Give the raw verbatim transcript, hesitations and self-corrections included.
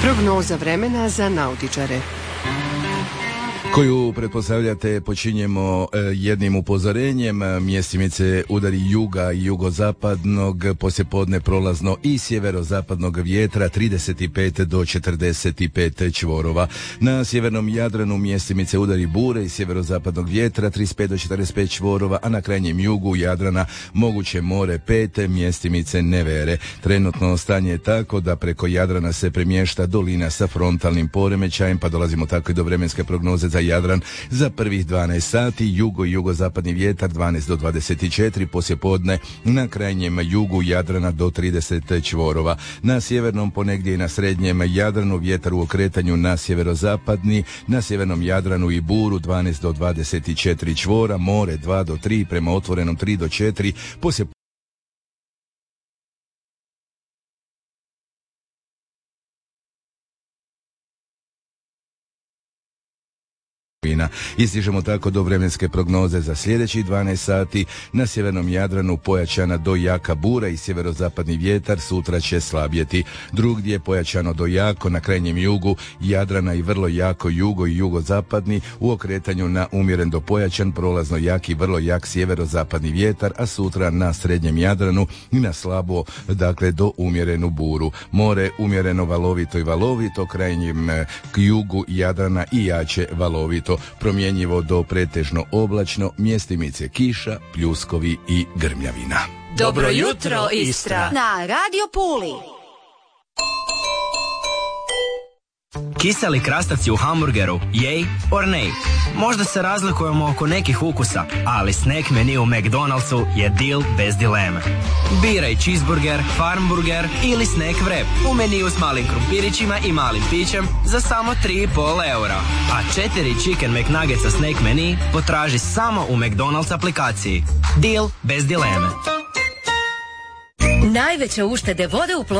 Prognoza vremena za nautičare, koju pretpostavljate počinjemo e, jednim upozorenjem. Mjestimice udari juga i jugozapadnog, poslijepodne prolazno i sjeverozapadnog vjetra trideset pet do četrdeset pet čvorova. Na sjevernom Jadranu mjestimice udari bure i sjeverozapadnog vjetra trideset pet do četrdeset pet čvorova, a na krajnjem jugu Jadrana moguće more pet, mjestimice nevere. Trenutno stanje je tako da preko Jadrana se premješta dolina sa frontalnim poremećajem, pa dolazimo tako i do vremenske prognoze za Jadran za prvih dvanaest sati. Jugo i jugozapadni vjetar dvanaest do dvadeset četiri, poslijepodne na krajnjem jugu Jadrana do trideset čvorova. Na sjevernom, ponegdje i na srednjem Jadranu vjetar u okretanju na sjeverozapadni, na sjevernom Jadranu i buru dvanaest do dvadeset četiri čvora, more dva do tri, prema otvorenom tri do četiri, poslije i stižemo tako do vremenske prognoze za sljedećih dvanaest sati. Na sjevernom Jadranu pojačana do jaka bura i sjeverozapadni vjetar sutra će slabjeti. Drugdje pojačano do jako, na krajnjem jugu Jadrana i vrlo jako jugo i jugozapadni, u okretanju na umjeren do pojačan, prolazno jak i vrlo jak sjeverozapadni vjetar, a sutra na srednjem Jadranu i na slabo, dakle do umjerenu buru. More umjereno valovito i valovito, krajnjem jugu Jadrana i jače valovito. Promjenjivo do pretežno oblačno, mjestimice kiša, pljuskovi i grmljavina. Dobro jutro, Istra! Na Radio Puli. Kiseli krastavci u hamburgeru, yay or nay? Možda se razlikujemo oko nekih ukusa, ali snack menu u McDonald'su je deal bez dileme. Biraj cheeseburger, farmburger ili snack wrap u meniju s malim krumpirićima i malim pićem za samo tri i pol eura. A četiri chicken McNuggetsa snack menu potraži samo u McDonald's aplikaciji. Deal bez dileme. Najveće uštede vode u